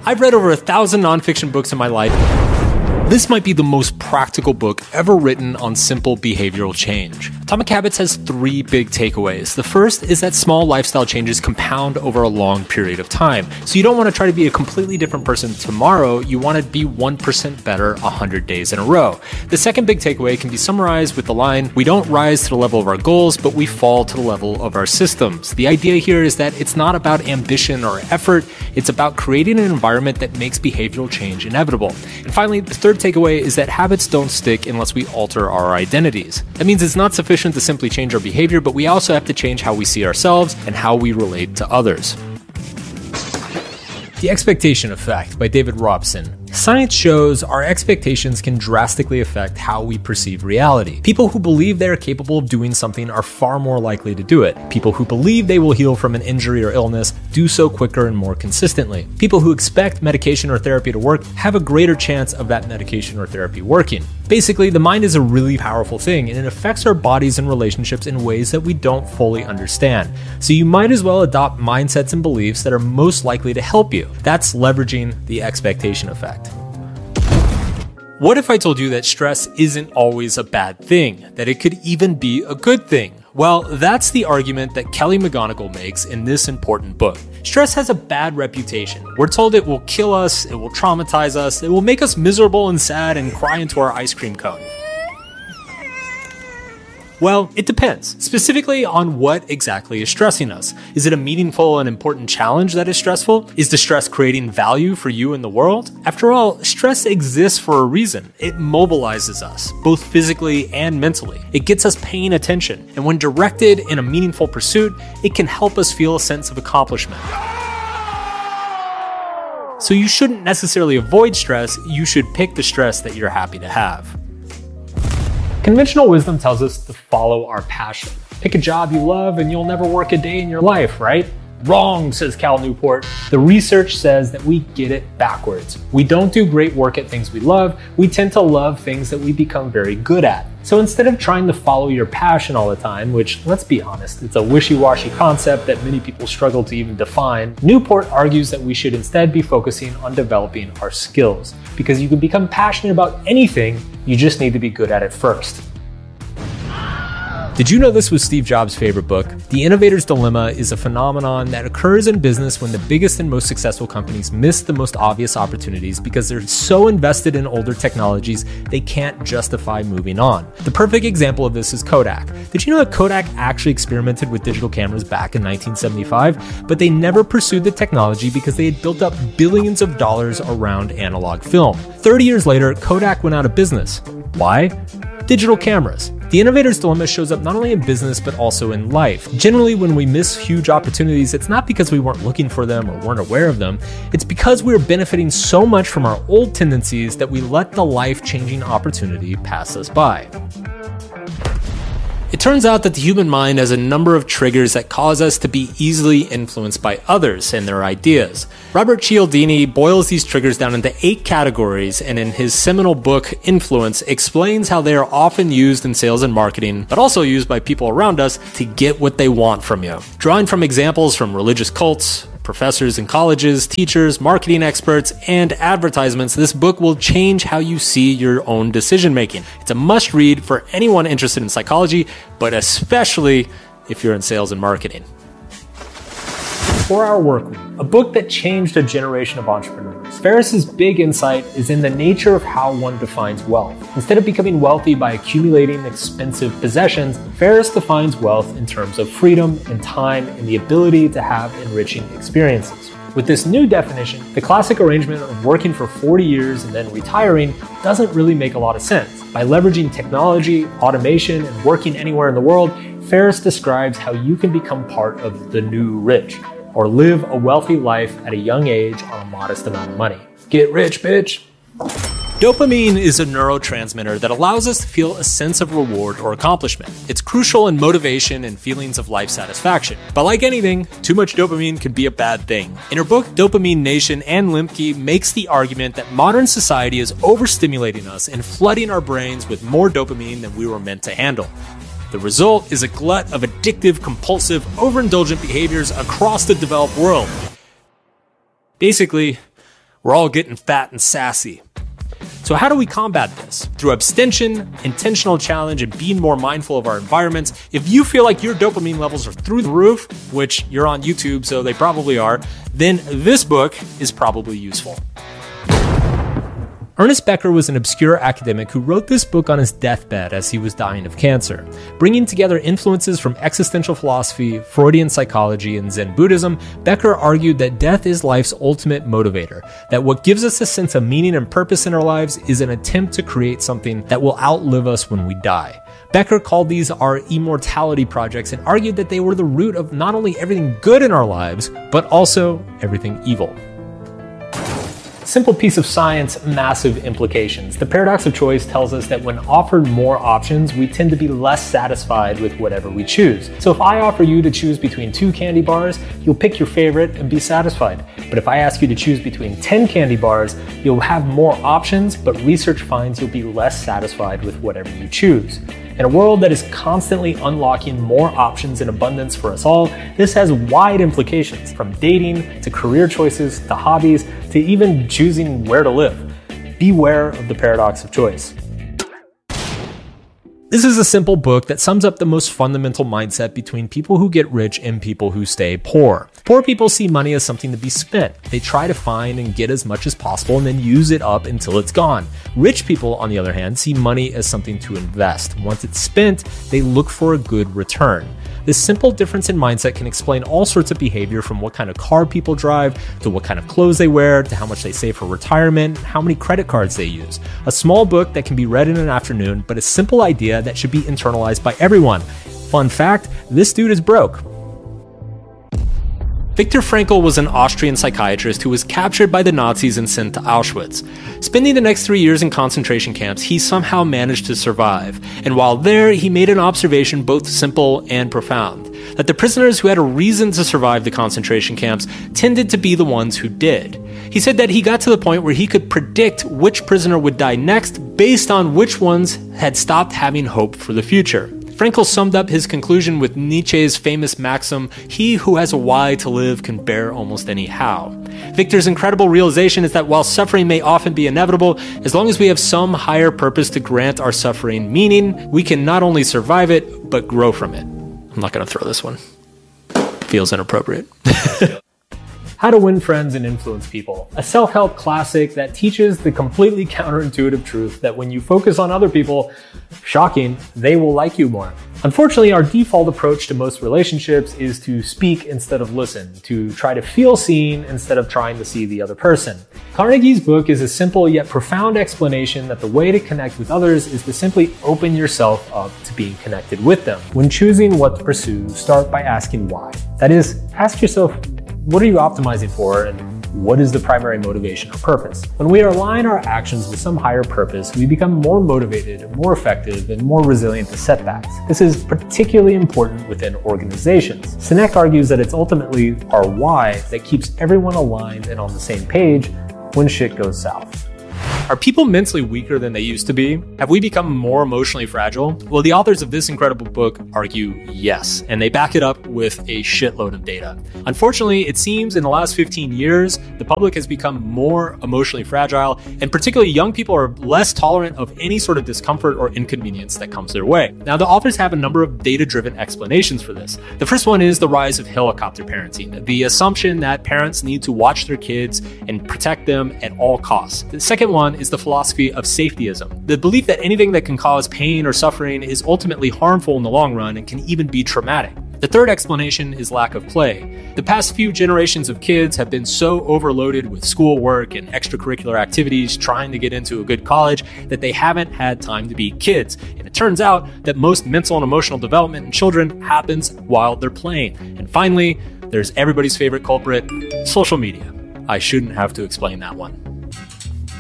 I've read over 1,000 nonfiction books in my life. This might be the most practical book ever written on simple behavioral change. Atomic Habits has 3 big takeaways. The first is that small lifestyle changes compound over a long period of time. So you don't want to try to be a completely different person tomorrow. You want to be 1% better 100 days in a row. The second big takeaway can be summarized with the line, we don't rise to the level of our goals, but we fall to the level of our systems. The idea here is that it's not about ambition or effort. It's about creating an environment that makes behavioral change inevitable. And finally, the third takeaway is that habits don't stick unless we alter our identities. That means it's not sufficient to simply change our behavior, but we also have to change how we see ourselves and how we relate to others. The Expectation Effect by David Robson. Science shows our expectations can drastically affect how we perceive reality. People who believe they are capable of doing something are far more likely to do it. People who believe they will heal from an injury or illness do so quicker and more consistently. People who expect medication or therapy to work have a greater chance of that medication or therapy working. Basically, the mind is a really powerful thing, and it affects our bodies and relationships in ways that we don't fully understand. So you might as well adopt mindsets and beliefs that are most likely to help you. That's leveraging the expectation effect. What if I told you that stress isn't always a bad thing, that it could even be a good thing? Well, that's the argument that Kelly McGonigal makes in this important book. Stress has a bad reputation. We're told it will kill us, it will traumatize us, it will make us miserable and sad and cry into our ice cream cone. Well, it depends, specifically on what exactly is stressing us. Is it a meaningful and important challenge that is stressful? Is the stress creating value for you in the world? After all, stress exists for a reason. It mobilizes us, both physically and mentally. It gets us paying attention, and when directed in a meaningful pursuit, it can help us feel a sense of accomplishment. So you shouldn't necessarily avoid stress, you should pick the stress that you're happy to have. Conventional wisdom tells us to follow our passion. Pick a job you love and you'll never work a day in your life, right? Wrong, says Cal Newport. The research says that we get it backwards. We don't do great work at things we love, we tend to love things that we become very good at. So instead of trying to follow your passion all the time, which, let's be honest, it's a wishy-washy concept that many people struggle to even define, Newport argues that we should instead be focusing on developing our skills. Because you can become passionate about anything, you just need to be good at it first. Did you know this was Steve Jobs' favorite book? The Innovator's Dilemma is a phenomenon that occurs in business when the biggest and most successful companies miss the most obvious opportunities because they're so invested in older technologies they can't justify moving on. The perfect example of this is Kodak. Did you know that Kodak actually experimented with digital cameras back in 1975, but they never pursued the technology because they had built up billions of dollars around analog film? 30 years later, Kodak went out of business. Why? Digital cameras. The Innovator's Dilemma shows up not only in business, but also in life. Generally, when we miss huge opportunities, it's not because we weren't looking for them or weren't aware of them. It's because we were benefiting so much from our old tendencies that we let the life-changing opportunity pass us by. It turns out that the human mind has a number of triggers that cause us to be easily influenced by others and their ideas. Robert Cialdini boils these triggers down into 8 categories, and in his seminal book, Influence, explains how they are often used in sales and marketing, but also used by people around us to get what they want from you. Drawing from examples from religious cults, professors in colleges, teachers, marketing experts, and advertisements, this book will change how you see your own decision making. It's a must read for anyone interested in psychology, but especially if you're in sales and marketing. 4-Hour Workweek, a book that changed a generation of entrepreneurs. Ferriss's big insight is in the nature of how one defines wealth. Instead of becoming wealthy by accumulating expensive possessions, Ferriss defines wealth in terms of freedom and time and the ability to have enriching experiences. With this new definition, the classic arrangement of working for 40 years and then retiring doesn't really make a lot of sense. By leveraging technology, automation, and working anywhere in the world, Ferriss describes how you can become part of the new rich, or live a wealthy life at a young age on a modest amount of money. Get rich, bitch! Dopamine is a neurotransmitter that allows us to feel a sense of reward or accomplishment. It's crucial in motivation and feelings of life satisfaction. But like anything, too much dopamine can be a bad thing. In her book, Dopamine Nation, Anne Lemke makes the argument that modern society is overstimulating us and flooding our brains with more dopamine than we were meant to handle. The result is a glut of addictive, compulsive, overindulgent behaviors across the developed world. Basically, We're all getting fat and sassy. So how do we combat this? Through abstention, intentional challenge, and being more mindful of our environments. If you feel like your dopamine levels are through the roof, which you're on YouTube, so they probably are, then this book is probably useful. Ernest Becker was an obscure academic who wrote this book on his deathbed as he was dying of cancer. Bringing together influences from existential philosophy, Freudian psychology, and Zen Buddhism, Becker argued that death is life's ultimate motivator, that what gives us a sense of meaning and purpose in our lives is an attempt to create something that will outlive us when we die. Becker called these our immortality projects and argued that they were the root of not only everything good in our lives, but also everything evil. Simple piece of science, massive implications. The paradox of choice tells us that when offered more options, we tend to be less satisfied with whatever we choose. So if I offer you to choose between 2 candy bars, you'll pick your favorite and be satisfied. But if I ask you to choose between 10 candy bars, you'll have more options, but research finds you'll be less satisfied with whatever you choose. In a world that is constantly unlocking more options in abundance for us all, this has wide implications, from dating to career choices to hobbies to even choosing where to live. Beware of the paradox of choice. This is a simple book that sums up the most fundamental mindset between people who get rich and people who stay poor. Poor people see money as something to be spent. They try to find and get as much as possible and then use it up until it's gone. Rich people, on the other hand, see money as something to invest. Once it's spent, they look for a good return. This simple difference in mindset can explain all sorts of behavior, from what kind of car people drive, to what kind of clothes they wear, to how much they save for retirement, and how many credit cards they use. A small book that can be read in an afternoon, but a simple idea that should be internalized by everyone. Fun fact, this dude is broke. Viktor Frankl was an Austrian psychiatrist who was captured by the Nazis and sent to Auschwitz. Spending the next 3 years in concentration camps, he somehow managed to survive. And while there, he made an observation both simple and profound: that the prisoners who had a reason to survive the concentration camps tended to be the ones who did. He said that he got to the point where he could predict which prisoner would die next based on which ones had stopped having hope for the future. Frankl summed up his conclusion with Nietzsche's famous maxim, "He who has a why to live can bear almost any how." Victor's incredible realization is that while suffering may often be inevitable, as long as we have some higher purpose to grant our suffering meaning, we can not only survive it, but grow from it. I'm not going to throw this one. Feels inappropriate. How to Win Friends and Influence People, a self-help classic that teaches the completely counterintuitive truth that when you focus on other people, shocking, they will like you more. Unfortunately, our default approach to most relationships is to speak instead of listen, to try to feel seen instead of trying to see the other person. Carnegie's book is a simple yet profound explanation that the way to connect with others is to simply open yourself up to being connected with them. When choosing what to pursue, start by asking why. That is, ask yourself, what are you optimizing for, and what is the primary motivation or purpose? When we align our actions with some higher purpose, we become more motivated, more effective, and more resilient to setbacks. This is particularly important within organizations. Sinek argues that it's ultimately our why that keeps everyone aligned and on the same page when shit goes south. Are people mentally weaker than they used to be? Have we become more emotionally fragile? Well, the authors of this incredible book argue yes, and they back it up with a shitload of data. Unfortunately, it seems in the last 15 years, the public has become more emotionally fragile, and particularly young people are less tolerant of any sort of discomfort or inconvenience that comes their way. Now, the authors have a number of data-driven explanations for this. The first one is the rise of helicopter parenting, the assumption that parents need to watch their kids and protect them at all costs. The second one is the philosophy of safetyism, the belief that anything that can cause pain or suffering is ultimately harmful in the long run and can even be traumatic. The third explanation is lack of play. The past few generations of kids have been so overloaded with schoolwork and extracurricular activities trying to get into a good college that they haven't had time to be kids. And it turns out that most mental and emotional development in children happens while they're playing. And finally, there's everybody's favorite culprit, social media. I shouldn't have to explain that one.